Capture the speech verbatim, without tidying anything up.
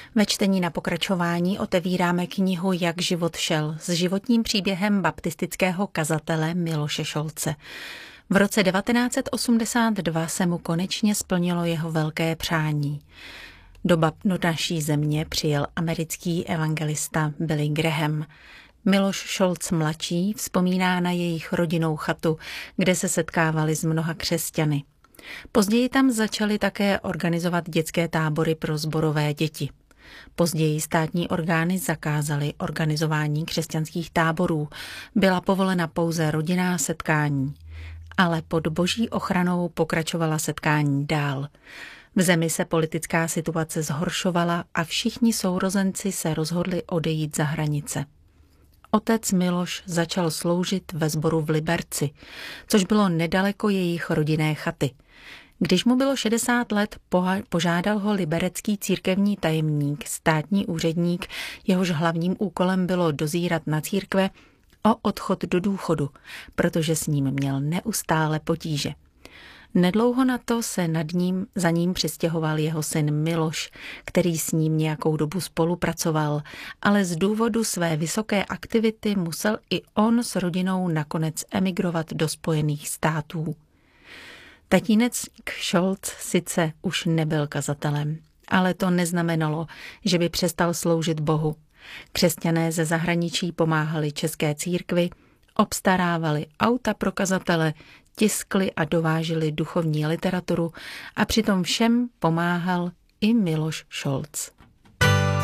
Ve čtení na pokračování otevíráme knihu Jak život šel s životním příběhem baptistického kazatele Miloše Šolce. V roce devatenáct set osmdesát dva se mu konečně splnilo jeho velké přání. Do, bab- do naší země přijel americký evangelista Billy Graham. Miloš Šolc mladší vzpomíná na jejich rodinnou chatu, kde se setkávali s mnoha křesťany. Později tam začali také organizovat dětské tábory pro sborové děti. Později státní orgány zakázaly organizování křesťanských táborů. Byla povolena pouze rodinná setkání. Ale pod boží ochranou pokračovala setkání dál. V zemi se politická situace zhoršovala a všichni sourozenci se rozhodli odejít za hranice. Otec Miloš začal sloužit ve sboru v Liberci, což bylo nedaleko jejich rodinné chaty. Když mu bylo šedesát let, požádal ho liberecký církevní tajemník, státní úředník, jehož hlavním úkolem bylo dozírat na církve, o odchod do důchodu, protože s ním měl neustále potíže. Nedlouho na to se nad ním za ním přistěhoval jeho syn Miloš, který s ním nějakou dobu spolupracoval, ale z důvodu své vysoké aktivity musel i on s rodinou nakonec emigrovat do Spojených států. Tatínek Šolc sice už nebyl kazatelem, ale to neznamenalo, že by přestal sloužit Bohu. Křesťané ze zahraničí pomáhali české církvi, obstarávali auta pro kazatele, tiskli a dovážili duchovní literaturu a přitom všem pomáhal i Miloš Šolc.